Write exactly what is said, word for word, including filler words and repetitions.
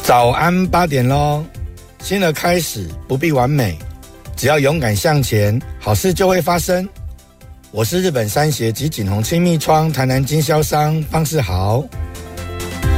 早安八点咯，新的开始不必完美，只要勇敢向前，好事就会发生。我是日本山鞋及锦宏亲密窗台南经销商方世豪。